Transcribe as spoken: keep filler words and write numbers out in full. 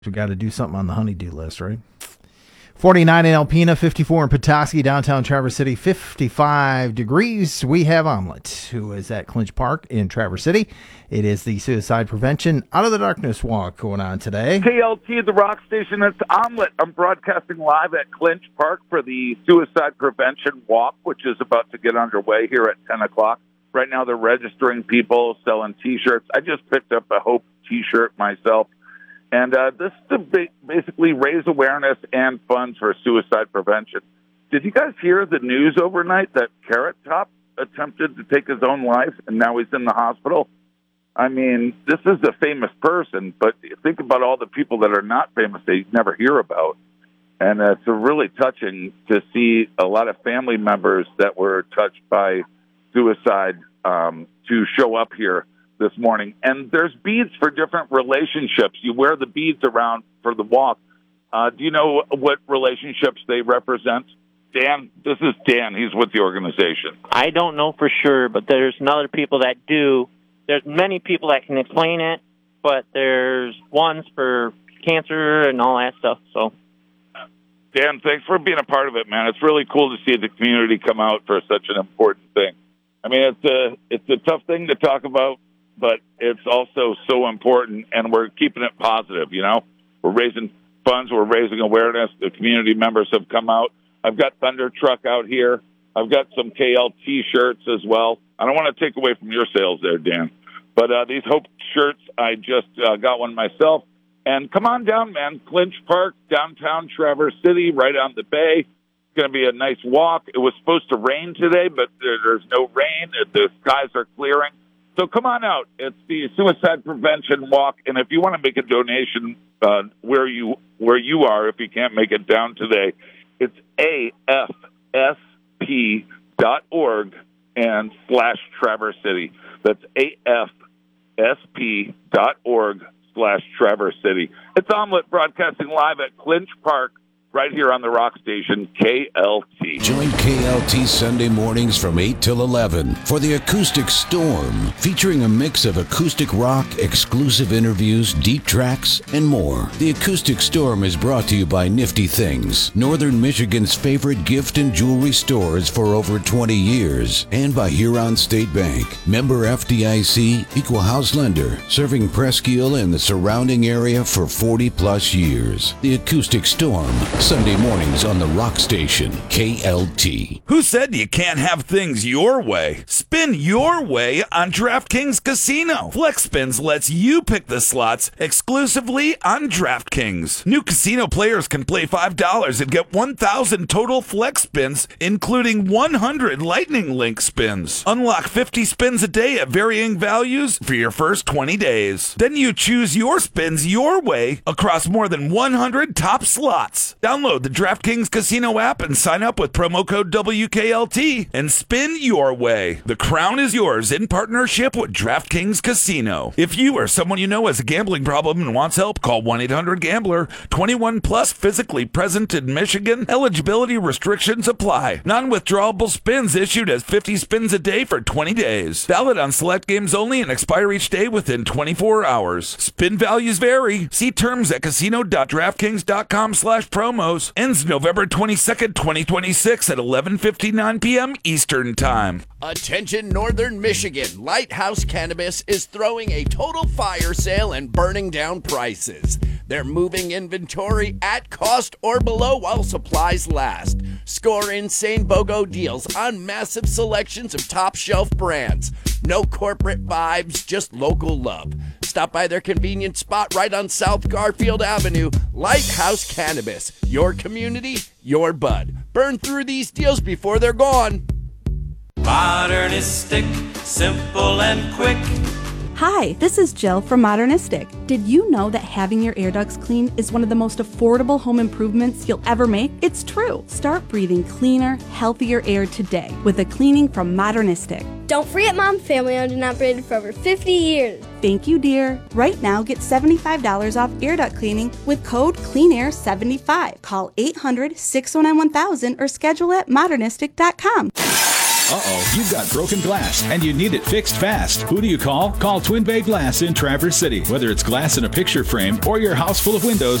We got to do something on the honeydew list, right? forty-nine in Alpena, fifty-four in Petoskey, downtown Traverse City, fifty-five degrees. We have Omelet, who is at Clinch Park in Traverse City. It is the Suicide Prevention Out of the Darkness Walk going on today. K L T, the rock station, it's Omelet. I'm broadcasting live at Clinch Park for the Suicide Prevention Walk, which is about to get underway here at ten o'clock. Right now they're registering people, selling T-shirts. I just picked up a Hope T-shirt myself. And uh, this is to basically raise awareness and funds for suicide prevention. Did you guys hear the news overnight that Carrot Top attempted to take his own life, and now he's in the hospital? I mean, this is a famous person, but think about all the people that are not famous that you never hear about. And uh, it's really touching to see a lot of family members that were touched by suicide um, to show up here this morning. And there's beads for different relationships. You wear the beads around for the walk. Uh, do you know what relationships they represent? Dan, this is Dan. He's with the organization. I don't know for sure, but there's other people that do. There's many people that can explain it, but there's ones for cancer and all that stuff. So, Dan, thanks for being a part of it, man. It's really cool to see the community come out for such an important thing. I mean, it's a, it's a tough thing to talk about, but it's also so important, and we're keeping it positive, you know? We're raising funds, we're raising awareness. The community members have come out. I've got Thunder Truck out here. I've got some K L T shirts as well. I don't want to take away from your sales there, Dan. But uh, these Hope shirts, I just uh, got one myself. And come on down, man. Clinch Park, downtown Traverse City, right on the bay. It's going to be a nice walk. It was supposed to rain today, but there, there's no rain. The skies are clearing. So come on out. It's the Suicide Prevention Walk, and if you want to make a donation uh, where you where you are, if you can't make it down today, it's A F S P dot org and slash Traverse City. That's A F S P dot org slash Traverse City. It's Omelet broadcasting live at Clinch Park, right here on the rock station, K L T. Join K L T Sunday mornings from eight till eleven for the Acoustic Storm, featuring a mix of acoustic rock, exclusive interviews, deep tracks, and more. The Acoustic Storm is brought to you by Nifty Things, Northern Michigan's favorite gift and jewelry stores for over twenty years, and by Huron State Bank, member F D I C, equal house lender, serving Presque Isle and the surrounding area for forty plus years. The Acoustic Storm, Sunday mornings on the rock station, K L T. Who said you can't have things your way? Spin your way on DraftKings Casino. Flex Spins lets you pick the slots exclusively on DraftKings. New casino players can play five dollars and get one thousand total Flex Spins, including one hundred Lightning Link spins. Unlock fifty spins a day at varying values for your first twenty days. Then you choose your spins your way across more than one hundred top slots. Download the DraftKings Casino app and sign up with promo code W K L T and spin your way. The crown is yours in partnership with DraftKings Casino. If you or someone you know has a gambling problem and wants help, call one eight hundred gambler. twenty-one plus, physically present in Michigan. Eligibility restrictions apply. Non-withdrawable spins issued as fifty spins a day for twenty days. Valid on select games only and expire each day within twenty-four hours. Spin values vary. See terms at casino dot draftkings dot com slash promos. Ends November twenty-second, twenty twenty-six at eleven fifty-nine p.m. Eastern Time. Attention Northern Michigan, Lighthouse Cannabis is throwing a total fire sale and burning down prices. They're moving inventory at cost or below while supplies last. Score insane BOGO deals on massive selections of top shelf brands. No corporate vibes, just local love. Stop by their convenient spot right on South Garfield Avenue. Lighthouse Cannabis, your community, your bud. Burn through these deals before they're gone. Modernistic, simple and quick. Hi, this is Jill from Modernistic. Did you know that having your air ducts cleaned is one of the most affordable home improvements you'll ever make? It's true. Start breathing cleaner, healthier air today with a cleaning from Modernistic. Don't forget Mom, family owned and operated for over fifty years. Thank you, dear. Right now, get seventy-five dollars off air duct cleaning with code clean air seventy-five. Call eight hundred, six oh nine, one thousand or schedule at modernistic dot com. Uh-oh, you've got broken glass and you need it fixed fast. Who do you call? Call Twin Bay Glass in Traverse City. Whether it's glass in a picture frame or your house full of windows,